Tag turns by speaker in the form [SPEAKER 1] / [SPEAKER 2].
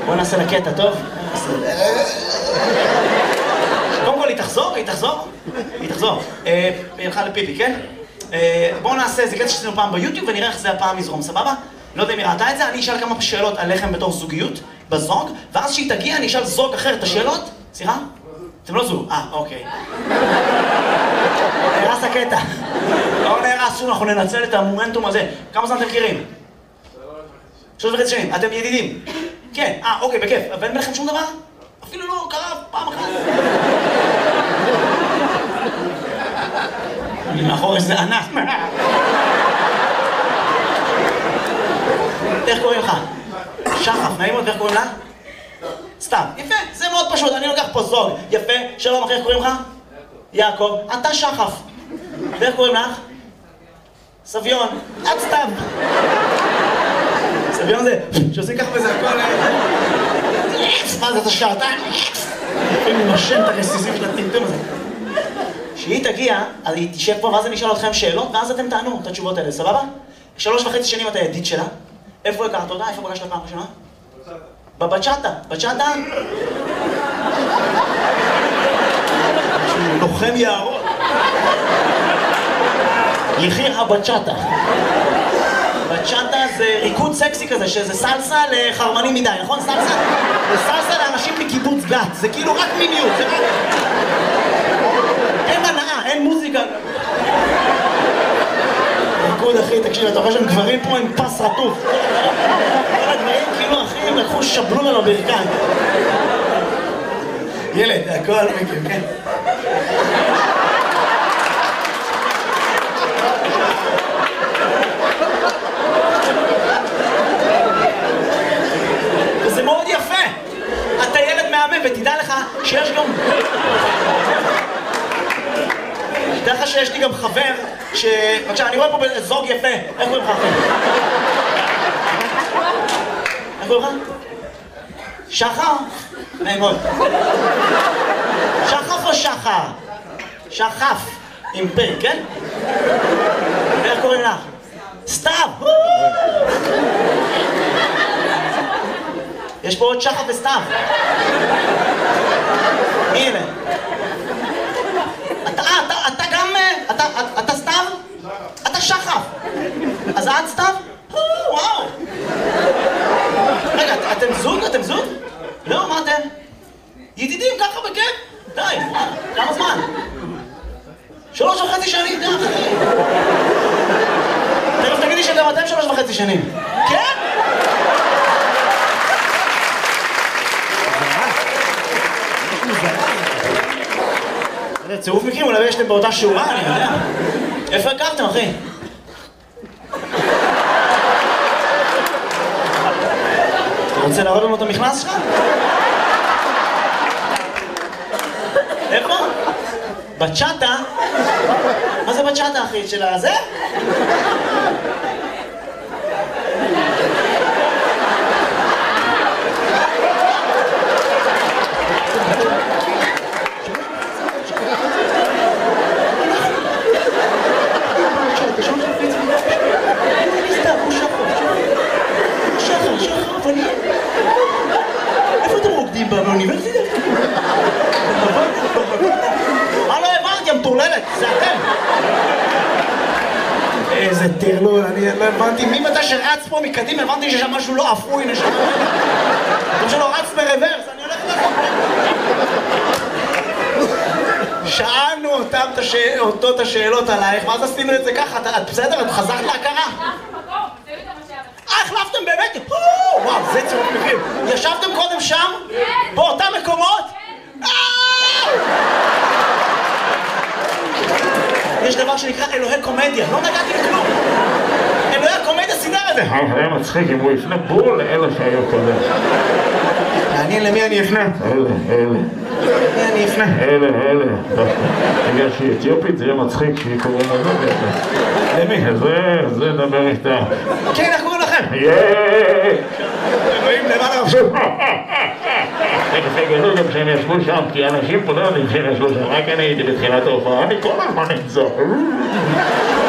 [SPEAKER 1] בוא נעשה לה קטע, טוב? קודם כל, היא תחזור? היא תחזור. היא הלכה לפיפי, כן? בואו נעשה איזה קטע שעשינו פעם ביוטיוב ונראה איך זה הפעם יזרום, סבבה? לא יודע אם היא ראתה את זה, אני אשאל כמה שאלות עליכם בתור זוגיות, בזוג, ואז כשהיא תגיע אני אשאל זוג אחר את השאלות. סליחה? אתם לא זוג. אוקיי. נהרס הקטע. לא נהרס, אנחנו ננצל את המומנטום הזה. כמה זמן אתם מכירים? 3.5 שנים. אתם ידידים? כן. אוקיי, בכיף. ואין ביניכם שום דבר? אפילו לא קרה פעם אחת. מאחור איזה ענף. איך קוראים לך? שחף, נעים מאוד, ואיך קוראים לה? סתם. יפה, זה מאוד פשוט, אני לוקח פה זוג. יפה, שלום אחי, איך קוראים לך? יעקב. אתה שחף. ואיך קוראים לך? סביון. את סתם. סביון זה, שעושים ככה וזה הכל... מה זה, אתה שעתיים? אני נושם את הרסיסים של הטמטום הזה. כשהיא תגיע, אז היא תשב פה ואז אני אשאל אתכם שאלות, ואז אתם תענו את התשובות האלה, סבבה? 3.5 שנים אתה ידיד שלה. איפה הכרת אותה? איפה פגשת פעם ראשונה? בבצ'אטה. בצ'אטה? לוחם יערות. יחיר הבצ'אטה. בצ'אטה זה ריקוד סקסי כזה, שזה סלסה לחרמנים מדי, נכון? סלסה? זה סלסה לאנשים מקיבוץ גת, זה כאילו רק מיניות, זה רק... אין הנאה, אין מוזיקה. ריקוד אחי, תקשיב, אתה רואה שהם גברים פה עם פס רטוף. כל הגברים כאילו אחי, הם לקחו שבלון על הברכיים. ילד, הכל מכם, כן? וזה מאוד יפה. אתה ילד מהמם, ותדע לך שיש גם... תדע לך שיש לי גם חבר ש... בבקשה, אני רואה פה זוג יפה. איך קוראים לך אחי? איך קוראים לך? שחר? נעים מאוד. שחף או שחר? שחף. עם פה, כן? ואיך קוראים לך? סתיו! יש פה עוד שחף וסתיו. מי אלה? אתה גם... אתה סתיו? אתה שחף. אז את סתיו? וואו. רגע, אתם זוג? אתם זוג? לא, מה אתם? ידידים ככה בכיף? די, כמה זמן? 3.5 שנים, די. תכף תגידי שאתם 3.5 שנים. כן? זה צירוף מקרים, אולי יש להם באותה שורה, אני יודע. איפה הכרתם, אחי? אתה רוצה להראות לנו את המכנס שלך? איפה? בצ'אטה? מה זה בצ'אטה, אחי? של הזה? איפה אתם רוקדים באוניברסיטה? מה לא הבנתי, המטורללת? זה אתם! איזה טרלול, אני לא הבנתי. ממתי שרץ פה מקדימה, הבנתי שיש שם משהו לא אפוי, נשמע. כמו שלא רץ ברוורס, אני הולך לפה. שאלנו אותו את השאלות עלייך, ואז עשינו את זה ככה, את בסדר? את חזרת להכרה? החלפתם באמת? וואו, זה צירוף מקרים. ישבתם קודם שם? באותם מקומות? יש דבר שנקרא אלוהי קומדיה, לא נגעתי בכלום. אלוהי הקומדיה סידר את זה.
[SPEAKER 2] היה מצחיק אם הוא יפנה בול לאלה שהיו קודם.
[SPEAKER 1] מעניין למי אני אפנה?
[SPEAKER 2] אלה.
[SPEAKER 1] למי אני אפנה?
[SPEAKER 2] אלה. בגלל שהיא אתיופית זה יהיה מצחיק שהיא קוראים לזה.
[SPEAKER 1] למי?
[SPEAKER 2] זה נדבר איתה.
[SPEAKER 1] כן, איך קוראים לכם? אלוהים למעלה עכשיו.
[SPEAKER 2] תגלו גם שהם ישבו שם, כי אנשים פה לא יודעים שהם ישבו שם, רק אני הייתי בתחילת ההופעה, אני כל הזמן נמצא.